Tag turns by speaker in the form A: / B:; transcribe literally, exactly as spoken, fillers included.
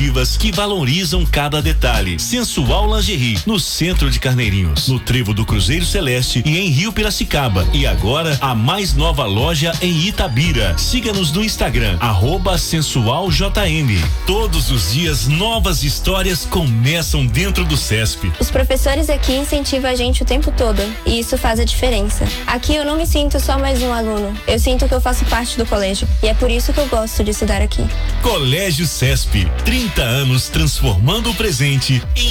A: exclusivas que valorizam cada detalhe. Sensual Lingerie, no centro de Carneirinhos, no Trevo do Cruzeiro Celeste e em Rio Piracicaba. E agora a mais nova loja em Itabira. Siga-nos no Instagram, arroba sensualjm. Todos os dias novas histórias começam dentro do SESP.
B: Os professores aqui incentivam a gente o tempo todo e isso faz a diferença. Aqui eu não me sinto só mais um aluno, eu sinto que eu faço parte do colégio e é por isso que eu gosto de estudar aqui.
A: Colégio SESP, trinta anos transformando o presente em